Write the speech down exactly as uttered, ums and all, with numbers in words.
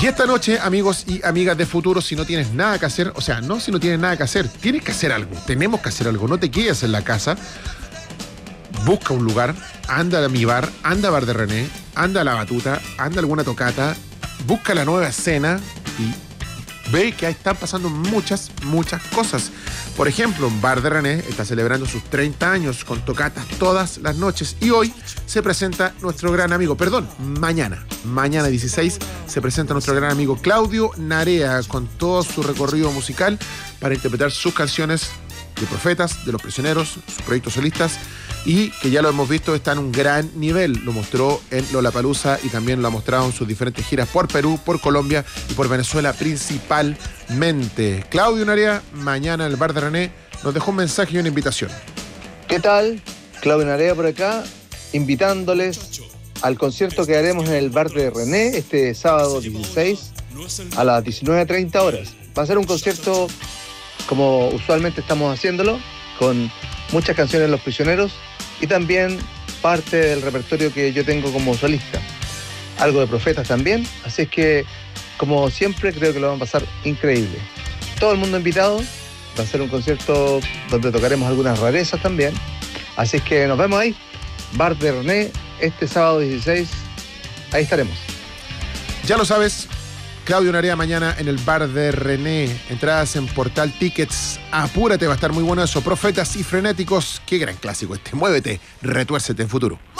Y esta noche, amigos y amigas de Futuro, si no tienes nada que hacer, o sea, no si no tienes nada que hacer, tienes que hacer algo, tenemos que hacer algo, no te quedes en la casa, busca un lugar, anda a mi bar, anda a Bar de René, anda a La Batuta, anda a alguna tocata, busca la nueva escena y ve que ahí están pasando muchas, muchas cosas. Por ejemplo, Bar de René está celebrando sus treinta años con tocatas todas las noches y hoy se presenta nuestro gran amigo, perdón, mañana, mañana dieciséis se presenta nuestro gran amigo Claudio Narea con todo su recorrido musical para interpretar sus canciones de Profetas, de Los Prisioneros, sus proyectos solistas y que ya lo hemos visto está en un gran nivel. Lo mostró en Lollapalooza y también lo ha mostrado en sus diferentes giras por Perú, por Colombia y por Venezuela principalmente. Claudio Narea, mañana en el Bar de René, nos dejó un mensaje y una invitación. ¿Qué tal? Claudio Narea por acá, invitándoles al concierto que haremos en el Bar de René este sábado dieciséis a las diecinueve treinta horas. Va a ser un concierto como usualmente estamos haciéndolo, con muchas canciones de Los Prisioneros y también parte del repertorio que yo tengo como solista. Algo de Profetas también, así es que, como siempre, creo que lo van a pasar increíble. Todo el mundo invitado, va a ser un concierto donde tocaremos algunas rarezas también, así es que nos vemos ahí, Bar de René, este sábado dieciséis, ahí estaremos. Ya lo sabes, Claudio Narea mañana en el Bar de René. Entradas en Portal Tickets. Apúrate, va a estar muy bueno eso. Profetas y Frenéticos. Qué gran clásico este. Muévete, retuércete en Futuro.